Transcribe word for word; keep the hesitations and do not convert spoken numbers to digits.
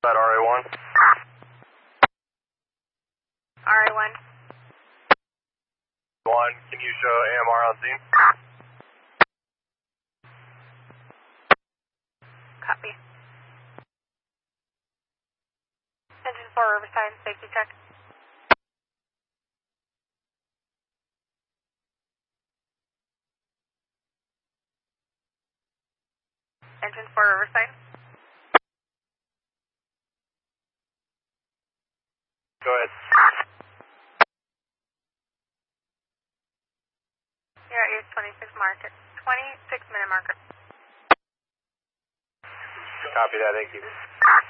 That R A one? R A one. One, can you show A M R on scene? Copy. Engine four Riverside, safety check. Engine four Riverside. Go ahead. You're at your twenty-six marker. twenty-six minute marker. Copy that, thank you.